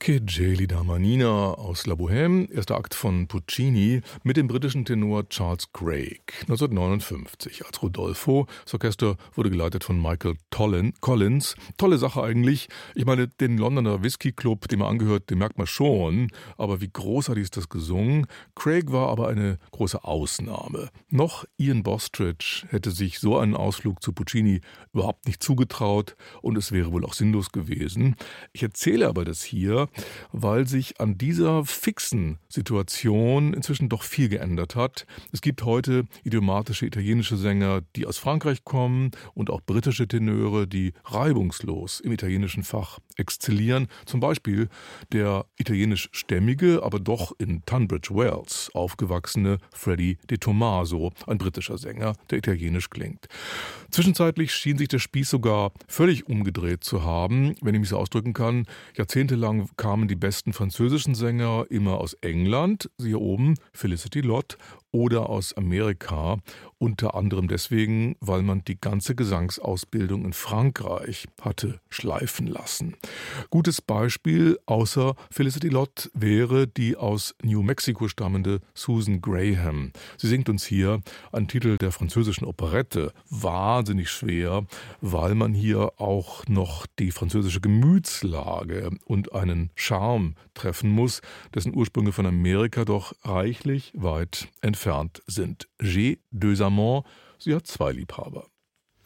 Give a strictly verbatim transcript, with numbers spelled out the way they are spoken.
Che gelida manina aus La Bohème, erster Akt von Puccini mit dem britischen Tenor Charles Craig, neunzehnhundertneunundfünfzig als Rodolfo. Das Orchester wurde geleitet von Michael Tollin, Collins. Tolle Sache eigentlich. Ich meine, den Londoner Whisky Club, dem er angehört, den merkt man schon. Aber wie großartig ist das gesungen. Craig war aber eine große Ausnahme. Noch Ian Bostridge hätte sich so einen Ausflug zu Puccini überhaupt nicht zugetraut und es wäre wohl auch sinnlos gewesen. Ich erzähle aber das hier, weil sich an dieser fixen Situation inzwischen doch viel geändert hat. Es gibt heute idiomatische italienische Sänger, die aus Frankreich kommen und auch britische Tenöre, die reibungslos im italienischen Fach exzellieren. Zum Beispiel der italienischstämmige, aber doch in Tunbridge Wells aufgewachsene Freddie De Tomaso, ein britischer Sänger, der italienisch klingt. Zwischenzeitlich schien sich der Spieß sogar völlig umgedreht zu haben, wenn ich mich so ausdrücken kann. Jahrzehntelang kamen die besten französischen Sänger immer aus England, siehe oben Felicity Lott, oder aus Amerika, unter anderem deswegen, weil man die ganze Gesangsausbildung in Frankreich hatte schleifen lassen. Gutes Beispiel außer Felicity Lott wäre die aus New Mexico stammende Susan Graham. Sie singt uns hier einen Titel der französischen Operette, wahnsinnig schwer, weil man hier auch noch die französische Gemütslage und einen Charme treffen muss, dessen Ursprünge von Amerika doch reichlich weit entfernt sind. J'ai deux amants, sie hat zwei Liebhaber.